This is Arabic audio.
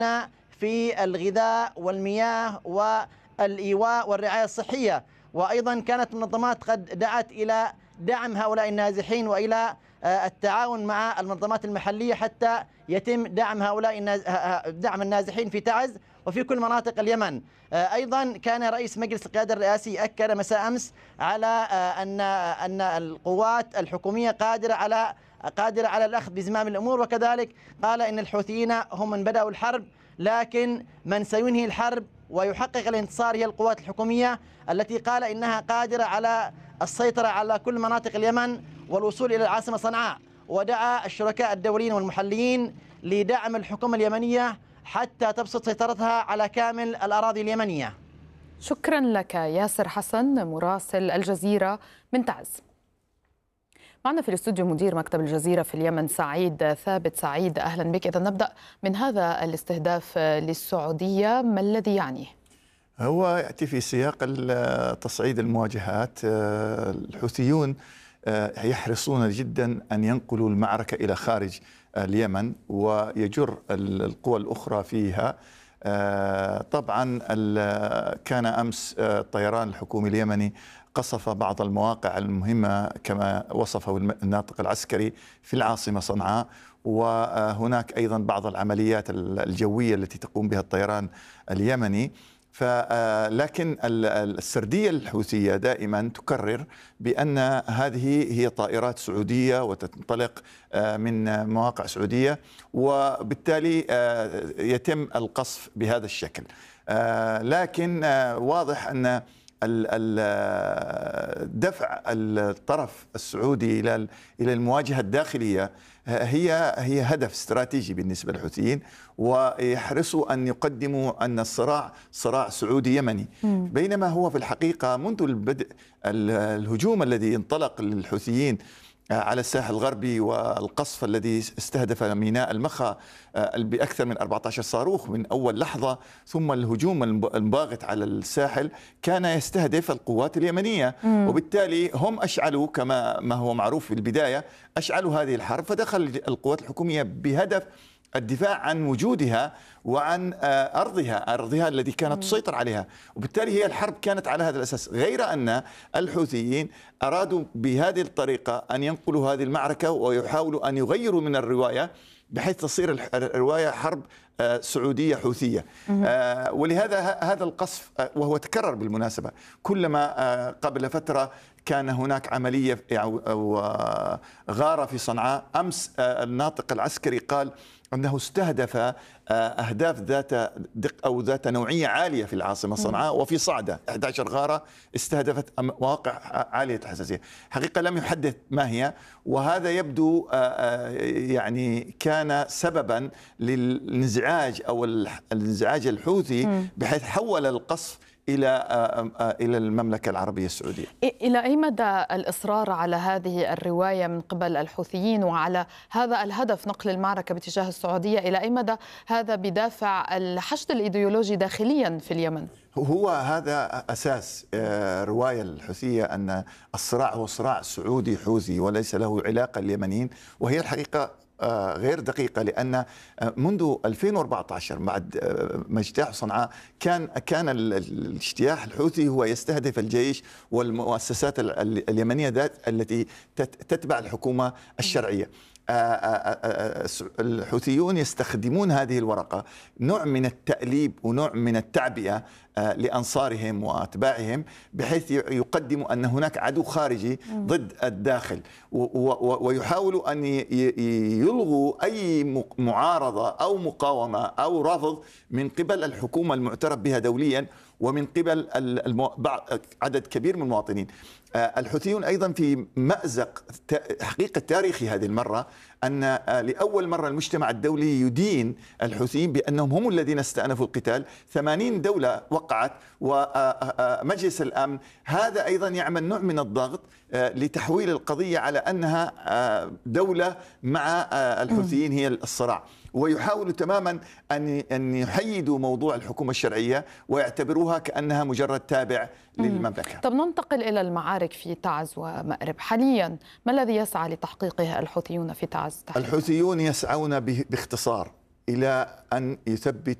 في الغذاء والمياه والإيواء والرعاية الصحية. وأيضا كانت منظمات قد دعت إلى دعم هؤلاء النازحين وإلى التعاون مع المنظمات المحلية حتى يتم دعم دعم النازحين في تعز وفي كل مناطق اليمن. أيضا كان رئيس مجلس القيادة الرئاسي أكد مساء أمس على أن القوات الحكومية قادرة على الأخذ بزمام الأمور، وكذلك قال إن الحوثيين هم من بدأوا الحرب، لكن من سينهي الحرب ويحقق الانتصار هي القوات الحكومية التي قال إنها قادرة على السيطرة على كل مناطق اليمن والوصول إلى العاصمة صنعاء. ودعا الشركاء الدوليين والمحليين لدعم الحكومة اليمنية حتى تبسط سيطرتها على كامل الأراضي اليمنية. شكرا لك ياسر حسن مراسل الجزيرة من تعز. معنا في الاستوديو مدير مكتب الجزيرة في اليمن سعيد ثابت. سعيد، أهلا بك. إذا نبدأ من هذا الاستهداف للسعودية، ما الذي يعنيه؟ هو يأتي في سياق تصعيد المواجهات. الحوثيون يحرصون جدا أن ينقلوا المعركة إلى خارج اليمن ويجر القوى الأخرى فيها. طبعا كان أمس الطيران الحكومي اليمني قصف بعض المواقع المهمة كما وصفه الناطق العسكري في العاصمة صنعاء، وهناك أيضا بعض العمليات الجوية التي تقوم بها الطيران اليمني. لكن السردية الحوثية دائما تكرر بأن هذه هي طائرات سعودية وتنطلق من مواقع سعودية، وبالتالي يتم القصف بهذا الشكل. لكن واضح أن دفع الطرف السعودي إلى المواجهة الداخلية هي هدف استراتيجي بالنسبة للحوثيين، ويحرصوا أن يقدموا أن الصراع صراع سعودي يمني، بينما هو في الحقيقة منذ البدء الهجوم الذي انطلق للحوثيين على الساحل الغربي والقصف الذي استهدف ميناء المخا بأكثر من 14 صاروخ من أول لحظة، ثم الهجوم المباغت على الساحل كان يستهدف القوات اليمنية، وبالتالي هم أشعلوا كما ما هو معروف في البداية، أشعلوا هذه الحرب، فدخل القوات الحكومية بهدف الدفاع عن وجودها وعن أرضها التي كانت تسيطر عليها، وبالتالي هي الحرب كانت على هذا الأساس. غير أن الحوثيين أرادوا بهذه الطريقة أن ينقلوا هذه المعركة ويحاولوا أن يغيروا من الرواية بحيث تصير الرواية حرب سعودية حوثية. ولهذا هذا القصف، وهو تكرر بالمناسبة، كلما قبل فترة كان هناك عملية أو غارة في صنعاء. أمس الناطق العسكري قال أنه استهدف أهداف ذات نوعية عالية في العاصمة صنعاء وفي صعدة. 11 غارة استهدفت مواقع عالية الحساسية. حقيقة لم يحدث ما هي، وهذا يبدو يعني كان سببا للانزعاج أو الانزعاج الحوثي بحيث حول القصف إلى المملكة العربية السعودية. إلى أي مدى الإصرار على هذه الرواية من قبل الحوثيين وعلى هذا الهدف نقل المعركة باتجاه السعودية، إلى أي مدى هذا بدافع الحشد الإيديولوجي داخليا في اليمن؟ هو هذا أساس رواية الحوثية أن الصراع هو صراع سعودي حوثي وليس له علاقة اليمنيين، وهي الحقيقة غير دقيقة، لأن منذ 2014 بعد ما اجتاح صنعاء كان الاجتياح الحوثي هو يستهدف الجيش والمؤسسات اليمنية ذات التي تتبع الحكومة الشرعية. الحوثيون يستخدمون هذه الورقة نوع من التأليب ونوع من التعبئة لأنصارهم وأتباعهم، بحيث يقدموا أن هناك عدو خارجي ضد الداخل، ويحاولوا أن يلغوا أي معارضة أو مقاومة أو رفض من قبل الحكومة المعترف بها دوليا ومن قبل عدد كبير من المواطنين. الحوثيون أيضا في مأزق حقيقة تاريخي هذه المرة، أن لأول مرة المجتمع الدولي يدين الحوثيين بأنهم هم الذين استأنفوا القتال. 80 دولة وقعت ومجلس الأمن. هذا أيضا يعمل نوع من الضغط لتحويل القضية على أنها دولة مع الحوثيين هي الصراع، ويحاولوا تماما أن يحيدوا موضوع الحكومة الشرعية ويعتبروها كأنها مجرد تابع للمملكة. طب ننتقل إلى المعارك في تعز ومأرب. حاليا ما الذي يسعى لتحقيقه الحوثيون في تعز؟ الحوثيون يسعون باختصار إلى أن يثبتوا